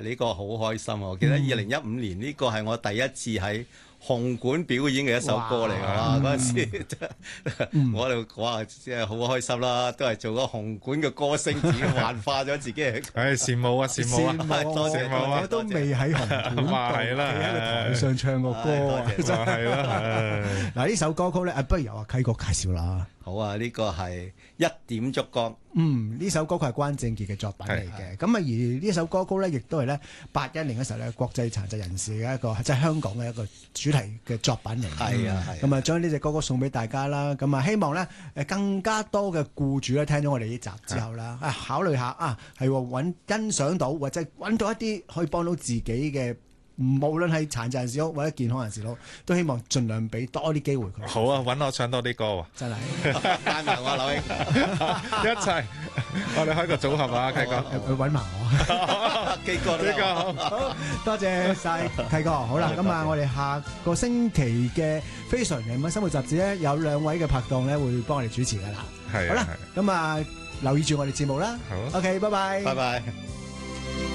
呢個好開心啊！我記得2015年呢個係我第一次喺紅館表演嘅一首歌嚟㗎啦，嗰陣時我哋哇，即係好開心啦，都係做咗紅館嘅歌星，自己幻化咗自己。 唉，羨慕啊，羨慕啊， 多謝我都未喺紅館度， 係啦， 喺個台上唱過歌啊， 就係啦。 嗱，呢首歌曲咧，不如由阿契哥介紹啦。 好啊，呢個係一點燭光。 呢首歌曲係關正傑嘅作品嚟嘅。咁啊，而呢首歌曲咧，亦都係咧81年嘅時候咧，國際殘疾人士嘅一個即係香港嘅一個主題嘅作品嚟。 係啊， 咁啊，將呢隻歌曲送俾大家啦。咁啊，希望咧更加多嘅僱主咧聽咗我哋呢集之後啦，考慮下係揾欣賞到或者揾到一啲可以幫到自己嘅。無論係殘疾人士好或者健康人士好，都希望盡量俾多啲機會佢。 好啊，揾我唱多啲歌喎， 真係帶埋我劉英一齊，我哋開個組合啊，契哥， 揾埋我， 基哥都有。 好多謝晒契哥。好啦，咁啊，我哋下個星期嘅非常人物生活雜誌咧，有2位嘅拍檔咧會幫我哋主持噶啦。 係， 好啦，咁啊留意住我哋節目啦。 好 ，OK，拜拜， 拜拜。